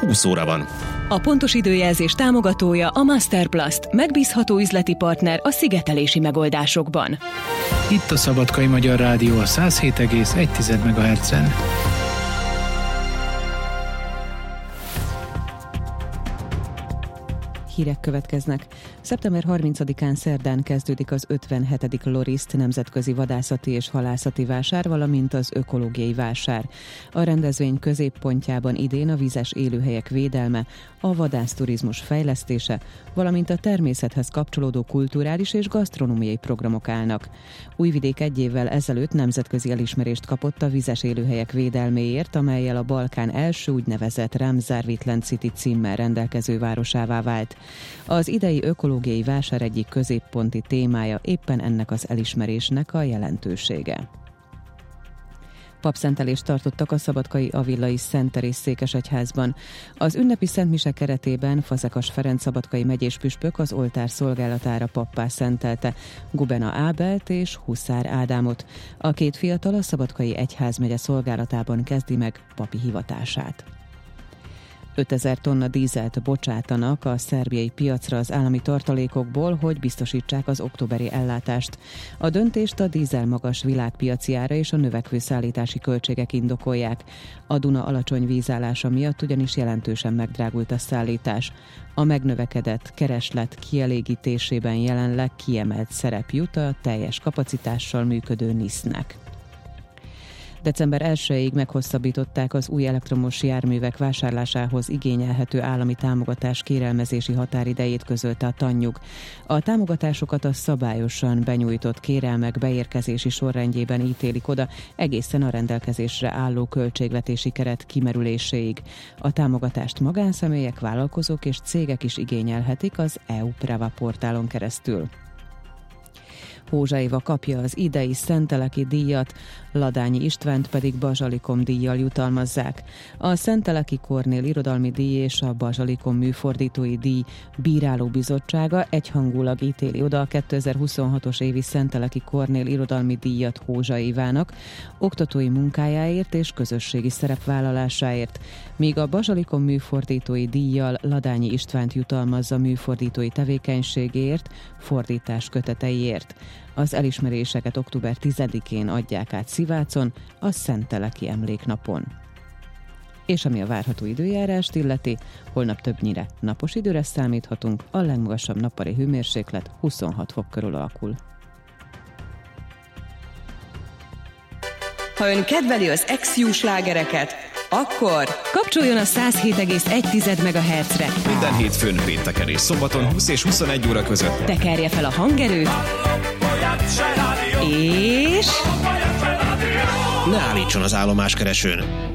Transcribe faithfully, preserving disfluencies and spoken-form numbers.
húsz óra van. A pontos időjelzés támogatója a Masterplast, megbízható üzleti partner a szigetelési megoldásokban. Itt a Szabadkai Magyar Rádió a száz hét egész egy megahertzen. Hírek következnek. szeptember harmincadikán szerdán kezdődik az ötvenhetedik Loriszt nemzetközi vadászati és halászati vásár, valamint az ökológiai vásár. A rendezvény középpontjában idén a vízes élőhelyek védelme, a vadászturizmus fejlesztése, valamint a természethez kapcsolódó kulturális és gasztronómiai programok állnak. Újvidék egy évvel ezelőtt nemzetközi elismerést kapott a vízes élőhelyek védelméért, amellyel a Balkán első úgynevezett Ramsar Wetland City címmel rendelkező városává vált. Az idei ökológiai vásár egyik középponti témája éppen ennek az elismerésnek jelentősége. Papszentelést tartottak a szabadkai Avillai Szent Teréz székesegyházban. Az ünnepi szentmise keretében Fazekas Ferenc szabadkai megyés püspök az oltár szolgálatára pappá szentelte Gubena Ábelt és Huszár Ádámot. A két fiatal a szabadkai egyházmegye szolgálatában kezdi meg papi hivatását. ötezer tonna dízelt bocsátanak a szerbiai piacra az állami tartalékokból, hogy biztosítsák az októberi ellátást. A döntést a dízel magas világpiaci ára és a növekvő szállítási költségek indokolják. A Duna alacsony vízállása miatt ugyanis jelentősen megdrágult a szállítás. A megnövekedett kereslet kielégítésében jelenleg kiemelt szerep jut a teljes kapacitással működő nisznek. december elsejéig meghosszabbították az új elektromos járművek vásárlásához igényelhető állami támogatás kérelmezési határidejét, közölte a Tannyug. A támogatásokat a szabályosan benyújtott kérelmek beérkezési sorrendjében ítélik oda egészen a rendelkezésre álló költségvetési keret kimerüléséig. A támogatást magánszemélyek, vállalkozók és cégek is igényelhetik az é u Prava portálon keresztül. Hózsa Éva kapja az idei Szenteleki díjat, Ladányi Istvánt pedig Bazsalikom díjjal jutalmazzák. A Szenteleki Kornél irodalmi díj és a Bazsalikom műfordítói díj bírálóbizottsága egyhangulag ítéli oda a kétezer-huszonhatos évi Szenteleki Kornél irodalmi díjat Hózsa Évának oktatói munkájáért és közösségi szerepvállalásáért, míg a Bazsalikom műfordítói díjjal Ladányi Istvánt jutalmazza műfordítói tevékenységéért, fordítás köteteiért. Az elismeréseket október tizedikén adják át Szivácon, a Szenteleki Emléknapon. És ami a várható időjárást illeti, holnap többnyire napos időre számíthatunk, a legmagasabb nappali hőmérséklet huszonhat fok körül alakul. Ha ön kedveli az ex-jó slágereket, akkor kapcsoljon a száz hét egész egy megahertzre. Minden hétfőn, pénteken és szombaton húsz és huszonegy óra között Tekerje fel a hangerőt, és ne állítson az állomáskeresőn.